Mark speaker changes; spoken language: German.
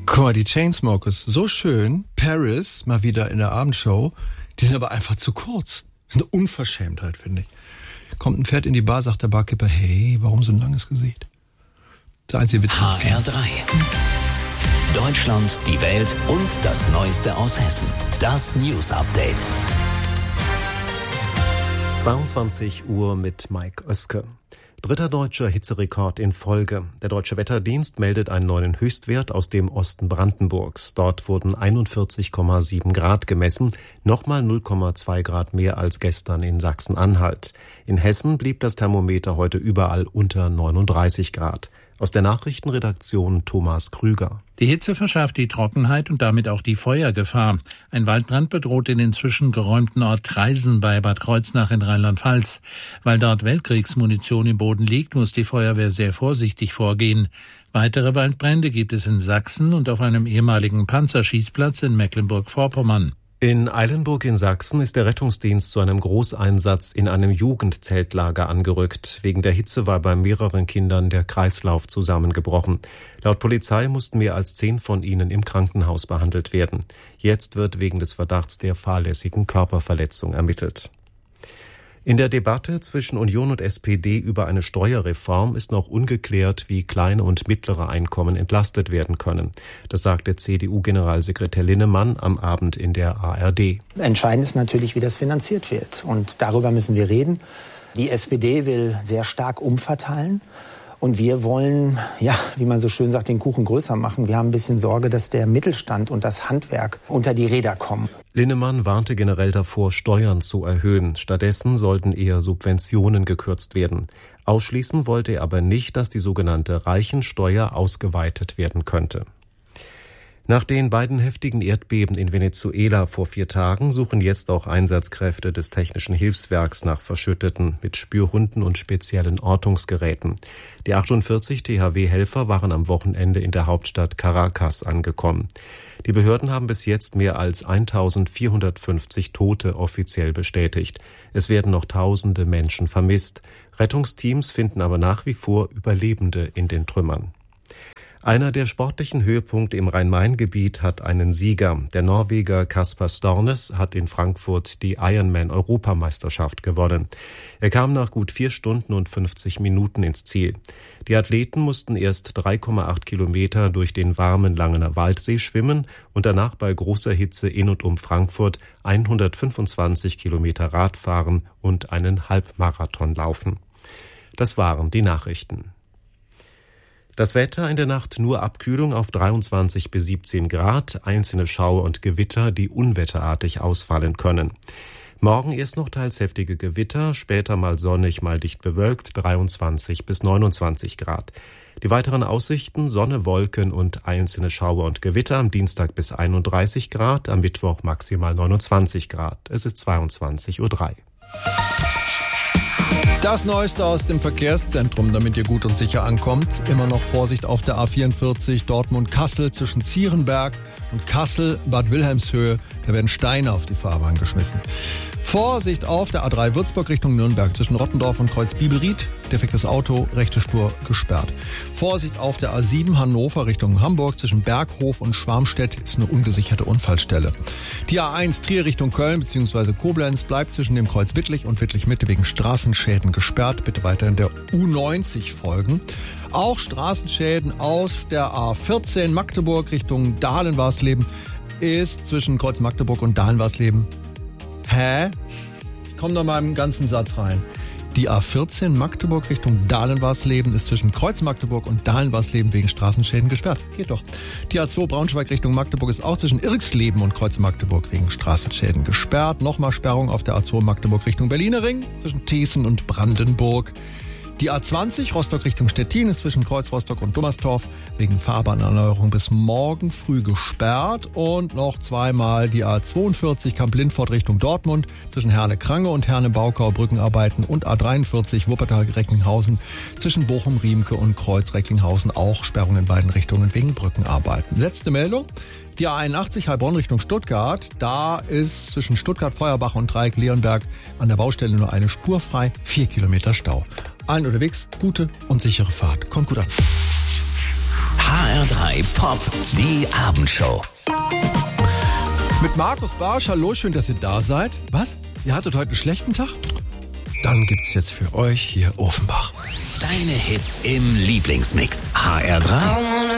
Speaker 1: Guck mal, die Chainsmokers, so schön. Paris, mal wieder in der Abendshow. Die sind aber einfach zu kurz. Das ist eine Unverschämtheit, finde ich. Kommt ein Pferd in die Bar, sagt der Barkeeper, hey, warum so ein langes Gesicht? Der einzige Witz.
Speaker 2: HR3. Deutschland, die Welt und das Neueste aus Hessen. Das News Update.
Speaker 3: 22 Uhr mit Mike Oeske. Dritter deutscher Hitzerekord in Folge. Der Deutsche Wetterdienst meldet einen neuen Höchstwert aus dem Osten Brandenburgs. Dort wurden 41,7 Grad gemessen, nochmal 0,2 Grad mehr als gestern in Sachsen-Anhalt. In Hessen blieb das Thermometer heute überall unter 39 Grad. Aus der Nachrichtenredaktion Thomas Krüger.
Speaker 4: Die Hitze verschärft die Trockenheit und damit auch die Feuergefahr. Ein Waldbrand bedroht den inzwischen geräumten Ort Traisen bei Bad Kreuznach in Rheinland-Pfalz. Weil dort Weltkriegsmunition im Boden liegt, muss die Feuerwehr sehr vorsichtig vorgehen. Weitere Waldbrände gibt es in Sachsen und auf einem ehemaligen Panzerschießplatz in Mecklenburg-Vorpommern.
Speaker 3: In Eilenburg in Sachsen ist der Rettungsdienst zu einem Großeinsatz in einem Jugendzeltlager angerückt. Wegen der Hitze war bei mehreren Kindern der Kreislauf zusammengebrochen. Laut Polizei mussten mehr als 10 von ihnen im Krankenhaus behandelt werden. Jetzt wird wegen des Verdachts der fahrlässigen Körperverletzung ermittelt. In der Debatte zwischen Union und SPD über eine Steuerreform ist noch ungeklärt, wie kleine und mittlere Einkommen entlastet werden können. Das sagte CDU-Generalsekretär Linnemann am Abend in der ARD.
Speaker 5: Entscheidend ist natürlich, wie das finanziert wird. Und darüber müssen wir reden. Die SPD will sehr stark umverteilen. Und wir wollen, ja, wie man so schön sagt, den Kuchen größer machen. Wir haben ein bisschen Sorge, dass der Mittelstand und das Handwerk unter die Räder kommen.
Speaker 3: Linnemann warnte generell davor, Steuern zu erhöhen. Stattdessen sollten eher Subventionen gekürzt werden. Ausschließen wollte er aber nicht, dass die sogenannte Reichensteuer ausgeweitet werden könnte. Nach den beiden heftigen Erdbeben in Venezuela vor 4 Tagen suchen jetzt auch Einsatzkräfte des Technischen Hilfswerks nach Verschütteten mit Spürhunden und speziellen Ortungsgeräten. Die 48 THW-Helfer waren am Wochenende in der Hauptstadt Caracas angekommen. Die Behörden haben bis jetzt mehr als 1450 Tote offiziell bestätigt. Es werden noch tausende Menschen vermisst. Rettungsteams finden aber nach wie vor Überlebende in den Trümmern. Einer der sportlichen Höhepunkte im Rhein-Main-Gebiet hat einen Sieger. Der Norweger Kasper Stornes hat in Frankfurt die Ironman-Europameisterschaft gewonnen. Er kam nach gut 4 Stunden und 50 Minuten ins Ziel. Die Athleten mussten erst 3,8 Kilometer durch den warmen Langener Waldsee schwimmen und danach bei großer Hitze in und um Frankfurt 125 Kilometer Rad fahren und einen Halbmarathon laufen. Das waren die Nachrichten. Das Wetter in der Nacht nur Abkühlung auf 23 bis 17 Grad, einzelne Schauer und Gewitter, die unwetterartig ausfallen können. Morgen erst noch teils heftige Gewitter, später mal sonnig, mal dicht bewölkt, 23 bis 29 Grad. Die weiteren Aussichten: Sonne, Wolken und einzelne Schauer und Gewitter, am Dienstag bis 31 Grad, am Mittwoch maximal 29 Grad. Es ist 22:03 Uhr.
Speaker 1: Das Neueste aus dem Verkehrszentrum, damit ihr gut und sicher ankommt. Immer noch Vorsicht auf der A44 Dortmund-Kassel zwischen Zierenberg und Kassel-Bad Wilhelmshöhe. Da werden Steine auf die Fahrbahn geschmissen. Vorsicht auf der A3 Würzburg Richtung Nürnberg zwischen Rottendorf und Kreuz-Bibelried. Defektes Auto, rechte Spur gesperrt. Vorsicht auf der A7 Hannover Richtung Hamburg zwischen Berghof und Schwarmstedt ist eine ungesicherte Unfallstelle. Die A1 Trier Richtung Köln bzw. Koblenz bleibt zwischen dem Kreuz Wittlich und Wittlich Mitte wegen Straßenschäden gesperrt. Bitte weiterhin der U90 folgen. Auch Straßenschäden aus der A14 Magdeburg Richtung Dahlen-Warsleben ist zwischen Kreuz Magdeburg und Dahlen-Warsleben. Ich komme noch mal im ganzen Satz rein. Die A14 Magdeburg Richtung Dahlen-Warsleben ist zwischen Kreuz Magdeburg und Dahlen-Warsleben wegen Straßenschäden gesperrt. Geht doch. Die A2 Braunschweig Richtung Magdeburg ist auch zwischen Irxleben und Kreuz Magdeburg wegen Straßenschäden gesperrt. Nochmal Sperrung auf der A2 Magdeburg Richtung Berliner Ring zwischen Thießen und Brandenburg. Die A20 Rostock Richtung Stettin ist zwischen Kreuz Rostock und Dummerstorf wegen Fahrbahnerneuerung bis morgen früh gesperrt. Und noch zweimal die A42 Kamp-Lindfort Richtung Dortmund zwischen Herne-Krange und Herne-Baukau Brückenarbeiten und A43 Wuppertal-Recklinghausen zwischen Bochum-Riemke und Kreuz-Recklinghausen auch Sperrung in beiden Richtungen wegen Brückenarbeiten. Letzte Meldung. Die A81 Heilbronn Richtung Stuttgart, da ist zwischen Stuttgart-Feuerbach und Dreieck-Leonberg an der Baustelle nur eine Spur frei, 4 Kilometer Stau. Allen unterwegs, gute und sichere Fahrt. Kommt gut an.
Speaker 2: HR3 HR3 Pop, die Abendshow.
Speaker 1: Mit Markus Barsch, hallo, schön, dass ihr da seid. Was? Ihr hattet heute einen schlechten Tag? Dann gibt's jetzt für euch hier Offenbach.
Speaker 2: Deine Hits im Lieblingsmix. HR3